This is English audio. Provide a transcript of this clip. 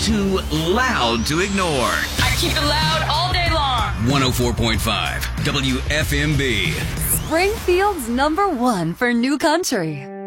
too loud to ignore. I keep it loud all day long. 104.5 WFMB. Springfield's #1 for new country.